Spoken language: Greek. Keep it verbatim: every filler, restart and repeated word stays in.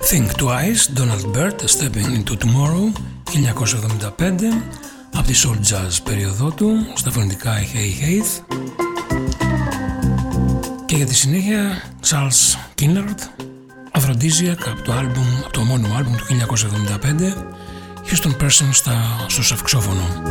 Think Twice, Donald Byrd, Stepping Into Tomorrow, χίλια εννιακόσια εβδομήντα πέντε, από τη soul jazz περίοδό του, στα φωνητικά Hey Haith. Και για τη συνέχεια Charles Kinnard, Aphrodisiac, από το, album, από το μόνιμο άλμπουμ του χίλια εννιακόσια εβδομήντα πέντε, Houston Person στα, στο σαξόφωνο.